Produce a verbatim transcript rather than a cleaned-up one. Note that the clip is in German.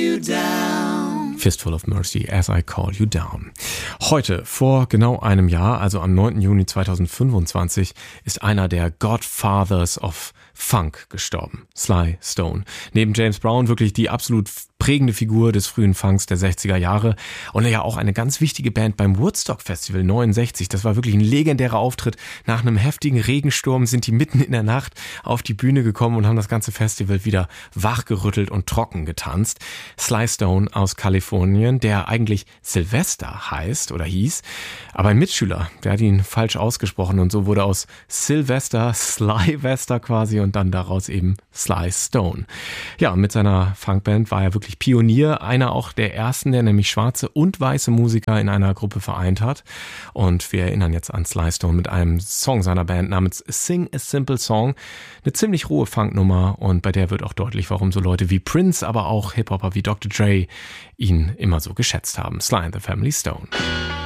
you down. Fistful of Mercy, As I Call You Down. Heute, vor genau einem Jahr, also am neunten Juni zweitausendfünfundzwanzig, ist einer der Godfathers of Funk gestorben, Sly Stone. Neben James Brown wirklich die absolut prägende Figur des frühen Funks der sechziger Jahre und ja auch eine ganz wichtige Band beim Woodstock Festival neunundsechzig. Das war wirklich ein legendärer Auftritt. Nach einem heftigen Regensturm sind die mitten in der Nacht auf die Bühne gekommen und haben das ganze Festival wieder wachgerüttelt und trocken getanzt. Sly Stone aus Kalifornien, der eigentlich Sylvester heißt oder hieß, aber ein Mitschüler, der hat ihn falsch ausgesprochen und so wurde aus Sylvester Slyvester quasi und dann daraus eben Sly Stone. Ja, mit seiner Funkband war er wirklich Pionier, einer auch der ersten, der nämlich schwarze und weiße Musiker in einer Gruppe vereint hat. Und wir erinnern jetzt an Sly Stone mit einem Song seiner Band namens Sing a Simple Song. Eine ziemlich rohe Funknummer und bei der wird auch deutlich, warum so Leute wie Prince, aber auch Hip-Hopper wie Doktor Dre ihn immer so geschätzt haben. Sly and the Family Stone.